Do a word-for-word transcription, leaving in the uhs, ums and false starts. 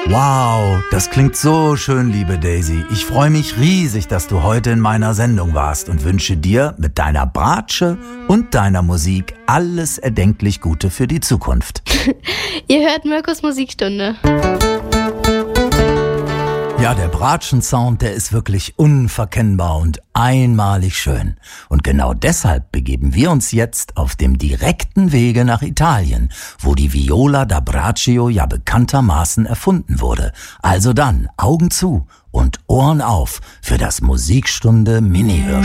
Wow, das klingt so schön, liebe Daisy. Ich freue mich riesig, dass du heute in meiner Sendung warst und wünsche dir mit deiner Bratsche und deiner Musik alles erdenklich Gute für die Zukunft. Ihr hört Mirkos Musikstunde. Ja, der Bratschen-Sound, der ist wirklich unverkennbar und einmalig schön. Und genau deshalb begeben wir uns jetzt auf dem direkten Wege nach Italien, wo die Viola da Braccio ja bekanntermaßen erfunden wurde. Also dann, Augen zu und Ohren auf für das Musikstunde Mini-Hörspiel.